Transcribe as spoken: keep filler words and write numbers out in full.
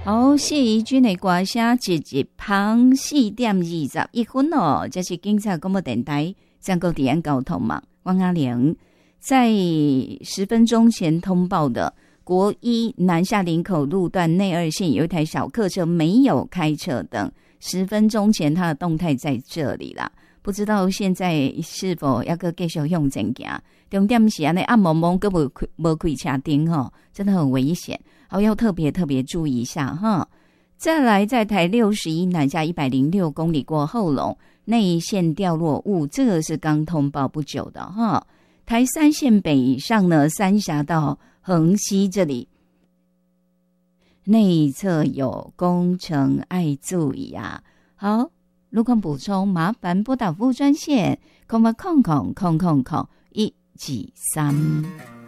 好，谢怡君的歌声一日旁四点二十一分哦，这是警察广播电台全国治安交通网王阿玲在十分钟前通报的国一南下林口路段内二线有一台小客车没有开车灯，十分钟前它的动态在这里啦，不知道现在是否要个继续向前行。重点是安尼暗蒙蒙根本没开车灯吼，真的很危险，好要特别特别注意一下哈。再来，在台六十一南下一百零六公里过后龙内线掉落物，这个是刚通报不久的哈。台三线北上呢，三峡到横溪这里内侧有工程，爱注意啊。好，路况补充，麻烦拨打服务专线空八空空空空空一几三。